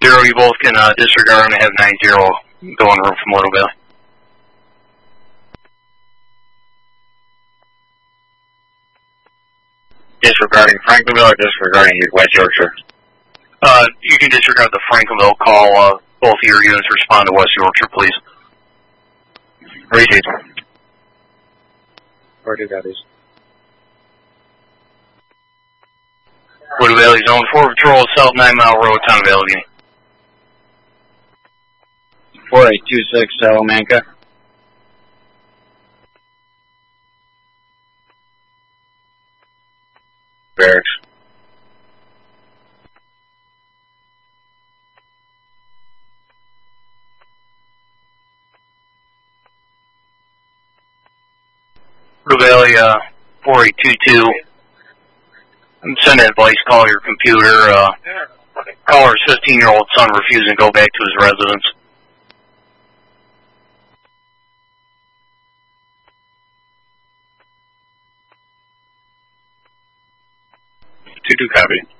you both can disregard and have 90 go on room from Little Valley. Disregarding Franklinville or disregarding West Yorkshire? You can disregard the Franklinville call. Both of your units respond to West Yorkshire, please. Received. 42 copies. Little Valley Zone 4 Patrol, South 9 Mile Road, Town of Allegheny. 4826 Salamanca. Barracks. Little Valley 4822. Send advice, call your computer. Caller's 15-year-old son refusing to go back to his residence. 22 copy.